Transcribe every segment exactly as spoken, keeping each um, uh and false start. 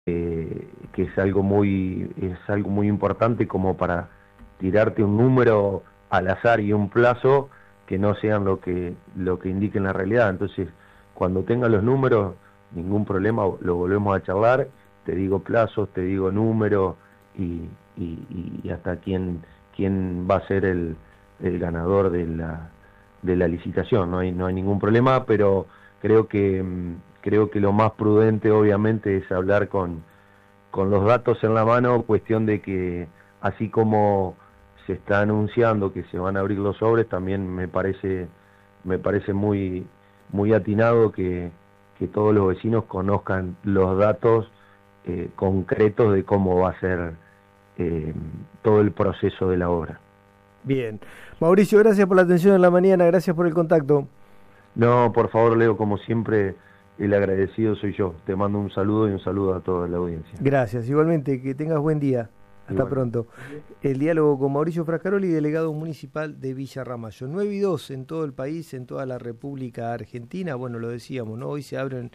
eh, que es algo muy es algo muy importante como para tirarte un número al azar y un plazo que no sean lo que lo que indiquen la realidad. Entonces, cuando tenga los números, ningún problema, lo volvemos a charlar, te digo plazos, te digo números y, y, y hasta quién quién va a ser el, el ganador de la de la licitación. No hay no hay ningún problema, pero creo que creo que lo más prudente obviamente es hablar con con los datos en la mano, cuestión de que así como se está anunciando que se van a abrir los sobres, también me parece me parece muy muy atinado que, que todos los vecinos conozcan los datos eh, concretos de cómo va a ser eh, todo el proceso de la obra. Bien. Mauricio, gracias por la atención en la mañana, gracias por el contacto. No, por favor, Leo, como siempre, el agradecido soy yo. Te mando un saludo y un saludo a toda la audiencia. Gracias, igualmente, que tengas buen día. Hasta Igual. pronto. El diálogo con Mauricio Frascaroli, delegado municipal de Villa Ramallo. nueve y dos en todo el país, en toda la República Argentina. Bueno, lo decíamos, ¿no? Hoy se abren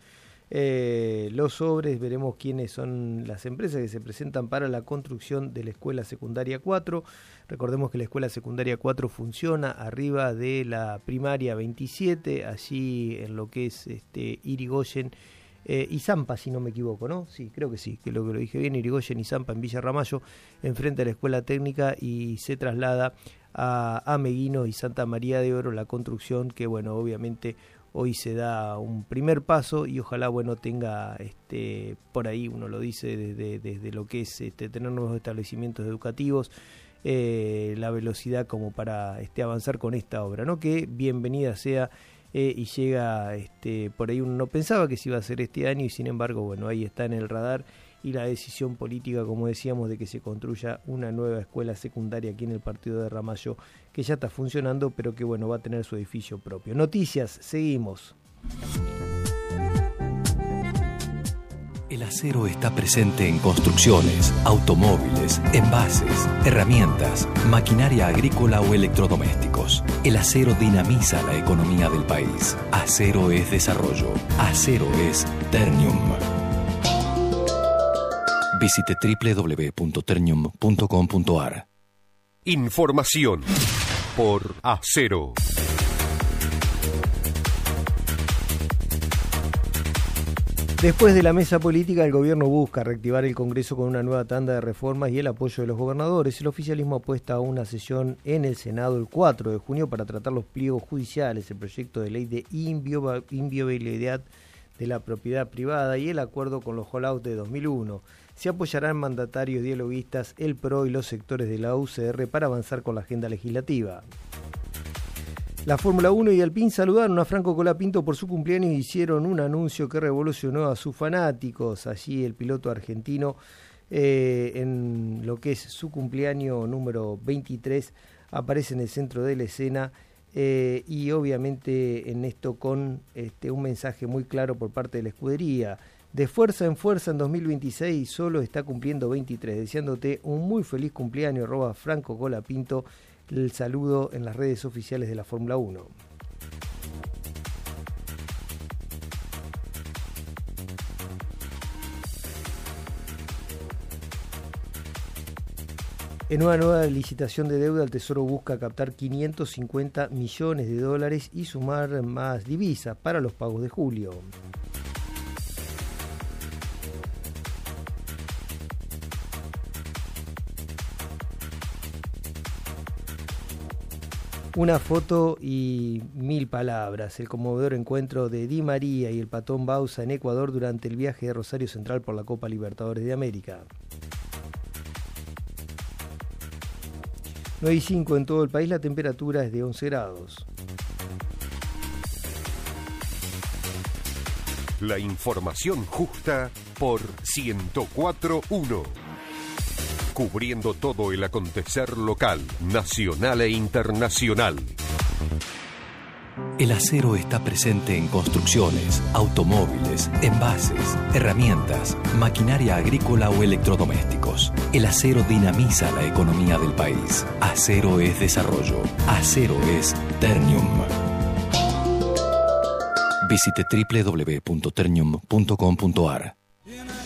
eh, los sobres, veremos quiénes son las empresas que se presentan para la construcción de la Escuela Secundaria cuatro. Recordemos que la Escuela Secundaria cuatro funciona arriba de la primaria veintisiete, allí en lo que es este Irigoyen Eh, y Zampa, si no me equivoco, ¿no? Sí, creo que sí, que lo que lo dije bien, Irigoyen y Zampa en Villa Ramallo, enfrente a la Escuela Técnica, y se traslada a, a Meguino y Santa María de Oro la construcción, que bueno, obviamente hoy se da un primer paso y ojalá, bueno, tenga este por ahí, uno lo dice desde, desde lo que es este, tener nuevos establecimientos educativos, eh, la velocidad como para este, avanzar con esta obra, ¿no? Que bienvenida sea. Eh, y llega, este, por ahí uno no pensaba que se iba a hacer este año y sin embargo, bueno, ahí está en el radar y la decisión política, como decíamos, de que se construya una nueva escuela secundaria aquí en el partido de Ramallo, que ya está funcionando, pero que bueno, va a tener su edificio propio. Noticias, seguimos. El acero está presente en construcciones, automóviles, envases, herramientas, maquinaria agrícola o electrodomésticos. El acero dinamiza la economía del país. Acero es desarrollo. Acero es Ternium. Visite doble u doble u doble u punto ternium punto com punto a r. Información por Acero. Después de la mesa política, el gobierno busca reactivar el Congreso con una nueva tanda de reformas y el apoyo de los gobernadores. El oficialismo apuesta a una sesión en el Senado el cuatro de junio para tratar los pliegos judiciales, el proyecto de ley de inviolabilidad de la propiedad privada y el acuerdo con los hollout de dos mil uno. Se apoyarán mandatarios dialoguistas, el P R O y los sectores de la U C R para avanzar con la agenda legislativa. La Fórmula uno y Alpine saludaron a Franco Colapinto por su cumpleaños y hicieron un anuncio que revolucionó a sus fanáticos. Allí el piloto argentino, eh, en lo que es su cumpleaños número veintitrés, aparece en el centro de la escena eh, y obviamente en esto con este, un mensaje muy claro por parte de la escudería. De fuerza en fuerza en dos mil veintiséis, solo está cumpliendo veintitrés. Deseándote un muy feliz cumpleaños, arroba Franco Colapinto. El saludo en las redes oficiales de la Fórmula uno. En una nueva licitación de deuda, el Tesoro busca captar quinientos cincuenta millones de dólares y sumar más divisas para los pagos de julio. Una foto y mil palabras. El conmovedor encuentro de Di María y el Patón Bausa en Ecuador durante el viaje de Rosario Central por la Copa Libertadores de América. nueve y cinco en todo el país, la temperatura es de once grados. La información justa por ciento cuatro punto uno. Cubriendo todo el acontecer local, nacional e internacional. El acero está presente en construcciones, automóviles, envases, herramientas, maquinaria agrícola o electrodomésticos. El acero dinamiza la economía del país. Acero es desarrollo. Acero es Ternium. Visite doble u doble u doble u punto ternium punto com punto a r.